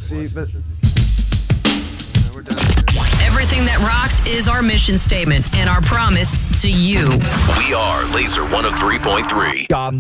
See, but we're done. Everything that rocks is our mission statement and our promise to you. We are Laser 103.3.